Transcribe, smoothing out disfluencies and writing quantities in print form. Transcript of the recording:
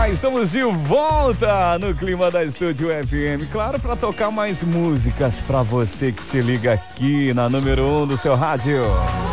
Estamos de volta no clima da Estúdio FM, claro, para tocar mais músicas para você que se liga aqui na número 1 do seu rádio.